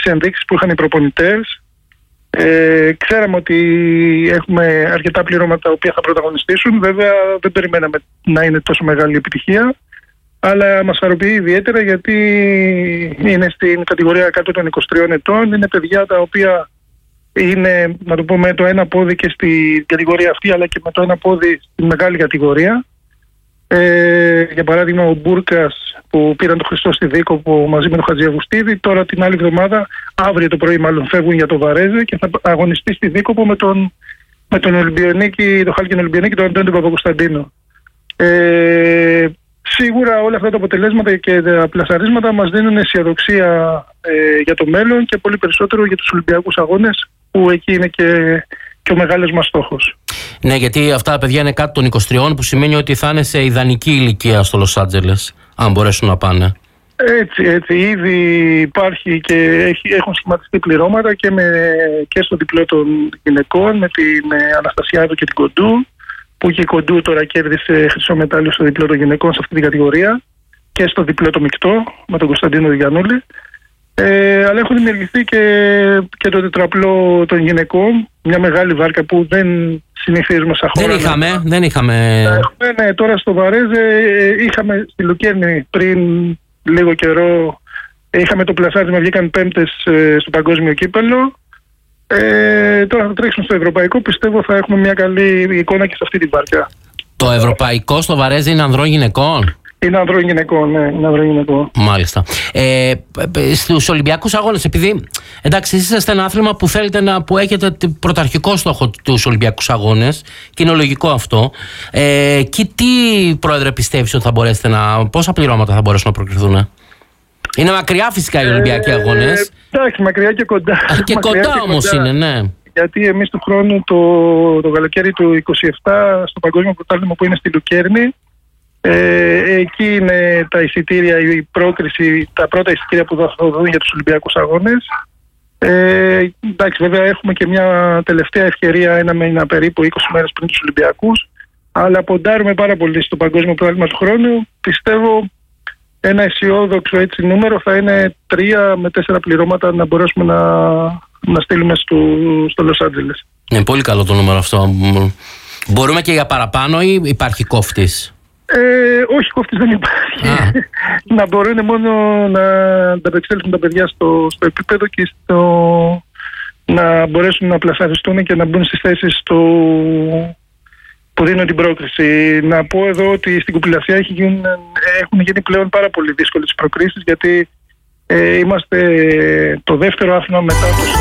ενδείξεις που είχαν οι προπονητές. Ξέραμε ότι έχουμε αρκετά πληρώματα τα οποία θα πρωταγωνιστήσουν. Βέβαια δεν περιμέναμε να είναι τόσο μεγάλη επιτυχία, αλλά μας χαροποιεί ιδιαίτερα γιατί είναι στην κατηγορία κάτω των 23 ετών. Είναι παιδιά τα οποία είναι, να το πω, με το ένα πόδι και στην κατηγορία αυτή, αλλά και με το ένα πόδι στην μεγάλη κατηγορία. Για παράδειγμα ο Μπούρκας που πήραν τον Χριστό στη Δίκοπο μαζί με τον Χατζιαβουστίδη, τώρα την άλλη εβδομάδα, αύριο το πρωί μάλλον, φεύγουν για το Βαρέζε και θα αγωνιστεί στη Δίκοπο με τον Ολυμπιονίκη, τον Χάλκιν Ολυμπιονίκη, τον Αντώνη Παπακοσταντίνο. Σίγουρα όλα αυτά τα αποτελέσματα και τα πλασαρίσματα μας δίνουν αισιοδοξία για το μέλλον και πολύ περισσότερο για τους Ολυμπιακούς Αγώνες, που εκεί είναι και ο μεγάλος μας στόχος. Ναι, γιατί αυτά τα παιδιά είναι κάτω των 23, που σημαίνει ότι θα είναι σε ιδανική ηλικία στο Λος Άντζελες, αν μπορέσουν να πάνε. Έτσι. Ήδη υπάρχει και έχουν σχηματιστεί πληρώματα και στο διπλό των γυναικών με την Αναστασιάδου και την Κοντού, που και η Κοντού τώρα κέρδισε χρυσό μετάλλιο στο διπλό των γυναικών σε αυτή την κατηγορία, και στο διπλό το μεικτό με τον Κωνσταντίνο Διανούλη. Αλλά έχουν δημιουργηθεί και το τετραπλό των γυναικών, μια μεγάλη βάρκα που δεν συνηθίζουμε σαν χώρα. Δεν είχαμε. Ναι, τώρα στο Βαρέζε είχαμε στη Λουκέρνη πριν λίγο καιρό, είχαμε το πλασάρισμα, βγήκαν πέμπτες στο παγκόσμιο κύπελλο. Τώρα θα τρέξουν στο ευρωπαϊκό, πιστεύω θα έχουμε μια καλή εικόνα και σε αυτή την βάρκα. Το ευρωπαϊκό στο Βαρέζε είναι ανδρών γυναικών? Είναι ανδρών γυναικών, ναι, είναι ανδρών γυναικών. Μάλιστα. Στους Ολυμπιακούς Αγώνες, επειδή εντάξει, εσείς είστε ένα άθλημα που θέλετε που έχετε πρωταρχικό στόχο τους Ολυμπιακούς Αγώνες, και είναι λογικό αυτό. Και τι, πρόεδρε, πιστεύεις ότι θα μπορέσετε πόσα πληρώματα θα μπορέσουν να προκριθούν? Είναι μακριά φυσικά οι Ολυμπιακοί Αγώνες. Εντάξει, μακριά και κοντά. Και κοντά όμως είναι, ναι. Γιατί εμείς του χρόνου το καλοκαίρι του 27 στο Παγκόσμιο Πρωτάθλημα που είναι στη Λουκέρνη, εκεί είναι τα εισιτήρια, η πρόκριση, τα πρώτα εισιτήρια που θα δουν για τους Ολυμπιακούς Αγώνες. Εντάξει, βέβαια έχουμε και μια τελευταία ευκαιρία, ένα μήνα περίπου 20 μέρες πριν τους Ολυμπιακούς, αλλά ποντάρουμε πάρα πολύ στο Παγκόσμιο Πρωτάθλημα του χρόνου. Πιστεύω ένα αισιόδοξο έτσι νούμερο θα είναι 3 με 4 πληρώματα να μπορέσουμε να στείλουμε στο Λος Άντζελες. Είναι πολύ καλό το νούμερο αυτό. Μπορούμε και για παραπάνω ή υπάρχει κόφτης? Όχι, κόφτης δεν υπάρχει. Να μπορούν μόνο να ανταπεξέλθουν τα παιδιά στο επίπεδο και να μπορέσουν να πλασαριστούν και να μπουν στις θέσεις που δίνουν την πρόκριση. Να πω εδώ ότι στην Κουπηλασία έχουν γίνει πλέον πάρα πολύ δύσκολες προκρίσεις, γιατί είμαστε το δεύτερο άθλημα μετά το